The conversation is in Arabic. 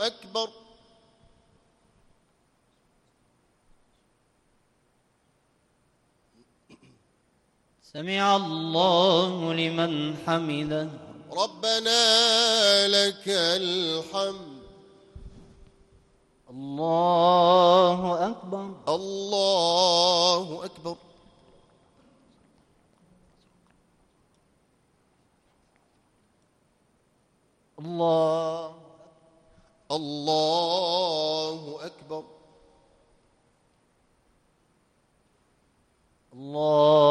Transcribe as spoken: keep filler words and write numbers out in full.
أكبر. سمع الله لمن حمده. ربنا لك الحمد. الله أكبر. الله أكبر. الله الله أكبر. الله